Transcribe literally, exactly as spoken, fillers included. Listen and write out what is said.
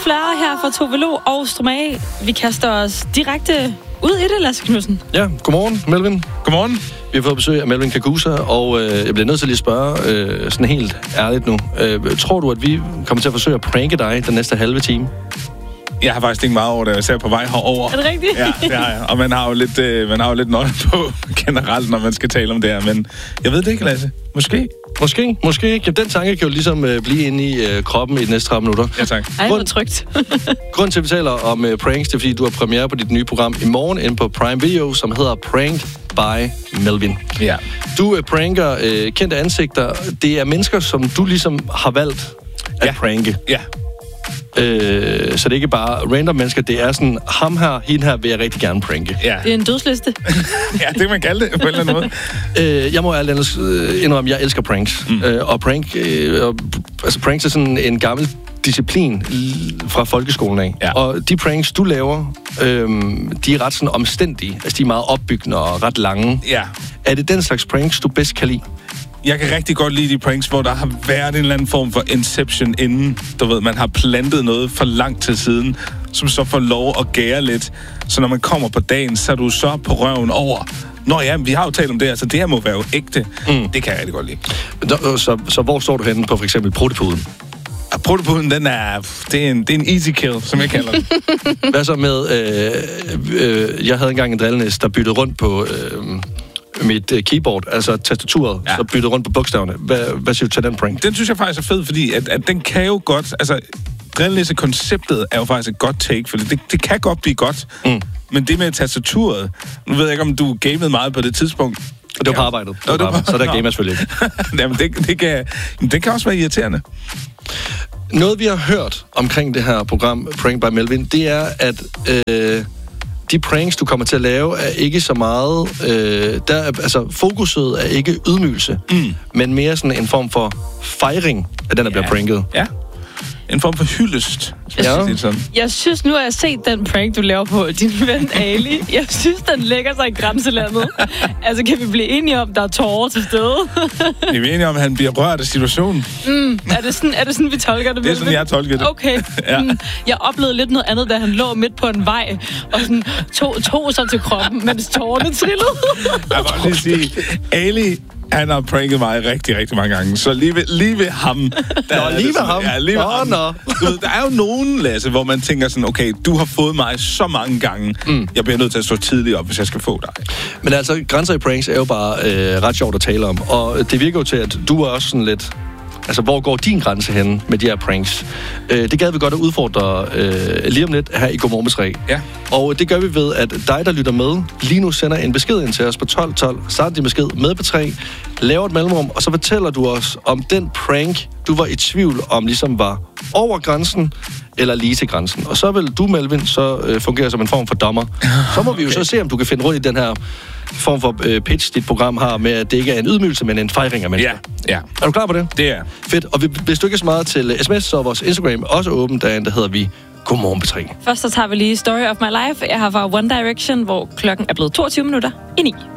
Flair her fra Tove Lo og Stromae. Vi kaster os direkte ud i det, Lasse Knudsen. Ja, godmorgen, Melvin. Godmorgen. Vi har fået besøg af Melvin Kagusa, og øh, jeg bliver nødt til lige at spørge, øh, sådan helt ærligt nu. Øh, tror du, at vi kommer til at forsøge at pranke dig den næste halve time? Jeg har faktisk ikke meget over det, jeg ser på vej herover. Er det rigtigt? Ja, det har jeg. Og man har jo lidt, øh, man har jo lidt nøje på generelt, når man skal tale om det her. Men jeg ved det ikke, Lasse. Måske. Måske, måske ikke. Den tanke kan jo ligesom øh, blive inde i øh, kroppen i de næste tredive minutter. Ja, tak. Ej, hvor trygt. Grunden til, at vi taler om øh, pranks, det er, fordi du har premiere på dit nye program i morgen inde på Prime Video, som hedder Pranked by Melvin. Ja. Du øh, pranker øh, kendte ansigter. Det er mennesker, som du ligesom har valgt at Ja. pranke. Ja. Øh, så det er ikke bare random mennesker, det er sådan, ham her, hende her vil jeg rigtig gerne pranke. Ja. Det er en dødsliste. Ja, det kan man kalde det på en eller anden måde. Øh, jeg må alt andet øh, indrømme, jeg elsker pranks. Mm. Øh, og prank, øh, og, altså pranks er sådan en gammel disciplin l- fra folkeskolen af. Ja. Og de pranks, du laver, øh, de er ret sådan omstændige. Altså, de er meget opbyggende og ret lange. Ja. Er det den slags pranks, du bedst kan lide? Jeg kan rigtig godt lide de pranks, hvor der har været en eller anden form for inception inden. Du ved, man har plantet noget for lang tid siden, som så får lov at gære lidt. Så når man kommer på dagen, så er du så på røven over. Nå ja, vi har jo talt om det her, så det her må være jo ægte. Mm. Det kan jeg rigtig godt lide. Så, så, så hvor står du henne på for eksempel Prottepuden? Ja, Prottepuden, den er, det er, en, det er en easy kill, som jeg kalder den. Hvad så med, øh, øh, jeg havde engang en drillenæs, der byttede rundt på øh, mit øh, keyboard, altså tastaturet, ja. Så byttede rundt på bogstaverne. Hvad, hvad siger du til den prank? Den synes jeg faktisk er fed, fordi at, at den kan jo godt, altså drillenæse-konceptet er jo faktisk et godt take, for det, det kan godt blive godt, mm. men det med tastaturet, nu ved jeg ikke, om du gamede meget på det tidspunkt. Det var på arbejdet, det var på arbejdet. Så der gamer selvfølgelig ikke. Jamen, det, det, kan, det kan også være irriterende. Noget, vi har hørt omkring det her program, Prank by Melvin, det er, at øh, de pranks, du kommer til at lave, er ikke så meget... Øh, der er, altså, fokuset er ikke ydmygelse, mm. men mere sådan en form for fejring af den, der ja. bliver pranket. Ja. En form for hyldest. Ja. Jeg synes, nu har jeg set den prank, du laver på din ven Ali. Jeg synes, den lægger sig i grænselandet. Altså, kan vi blive enige om, der er tårer til stede? Vi er enige om, at han bliver rørt af situationen. Mm, er, det sådan, er det sådan, vi tolker det? Det er sådan, jeg tolker det. Okay. Ja. Mm, jeg oplevede lidt noget andet, da han lå midt på en vej, og sådan tog, tog sig til kroppen, mens tårerne trillede. Jeg må lige sige, Ali... Han har pranket mig rigtig, rigtig mange gange. Så lige ved, lige ved ham... Der nå, lige ved ham? Ja, lige ved nå, ham. Nå. Du ved, der er jo nogen, Lasse, hvor man tænker sådan, okay, du har fået mig så mange gange. Mm. Jeg bliver nødt til at stå tidligt op, hvis jeg skal få dig. Men altså, grænser i pranks er jo bare øh, ret sjovt at tale om. Og det virker jo til, at du er også sådan lidt... Altså, hvor går din grænse hen med de her pranks? Øh, det gad vi godt at udfordre øh, lige om lidt her i Godmorgen med tre. Ja. Og det gør vi ved, at dig, der lytter med, lige nu sender en besked ind til os på tolv tolv. Start din besked med på tre, laver et mellemrum, og så fortæller du os om den prank, du var i tvivl om, ligesom var over grænsen, eller lige til grænsen. Og så vil du, Melvin, så øh, fungere som en form for dommer. Så må vi jo okay. så se, om du kan finde rundt i den her form for øh, pitch, dit program har, med at det ikke er en ydmygelse, men en fejring af mennesker. Ja, ja. Er du klar på det? Det er. Fedt. Og hvis du ikke er så meget til sms, så er vores Instagram også åben, derinde, der hedder vi Godmorgen på tre. Først så tager vi lige Story of My Life. Jeg har fra One Direction, hvor klokken er blevet toogtyve minutter i ni.